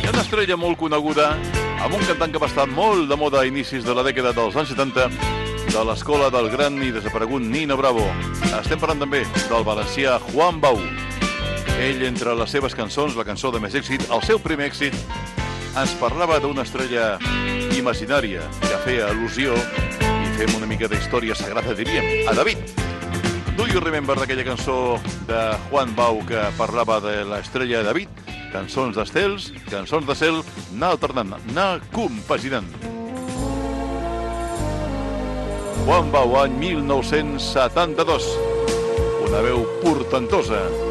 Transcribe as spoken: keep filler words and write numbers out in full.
Hi ha una estrella molt coneguda, amb un cantant que va estar molt de moda a inicis de la dècada dels anys setanta, de l'escola del gran i desaparegut Nino Bravo. Estem parlant també del valencià Juan Bau. Ell, entre les seves cançons, la cançó de més èxit, el seu primer èxit, ens parlava d'una estrella imaginària que feia al·lusió, i fem una mica d'història sagrada, diríem, a David. Do you remember d'aquella cançó de Juan Bau que parlava de l'estrella David? Cançons d'estels, cançons de cel, anar alternant, anar compaginant. Juan Bau, any mil nou-cents setanta-dos. Una veu portentosa.